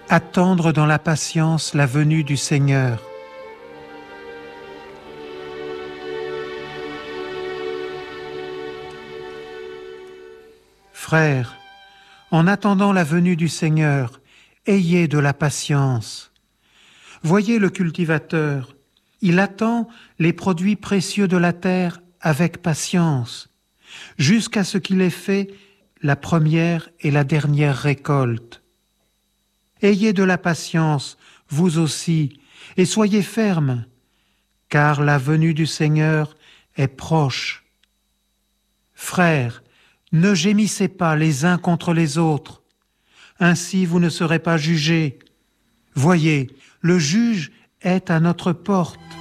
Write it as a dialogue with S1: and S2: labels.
S1: Attendre dans la patience la venue du Seigneur. Frères, en attendant la venue du Seigneur, ayez de la patience. Voyez le cultivateur, il attend les produits précieux de la terre avec patience, jusqu'à ce qu'il ait fait la première et la dernière récolte. Ayez de la patience, vous aussi, et soyez fermes, car la venue du Seigneur est proche. Frères, ne gémissez pas les uns contre les autres, ainsi vous ne serez pas jugés. Voyez, le juge est à notre porte.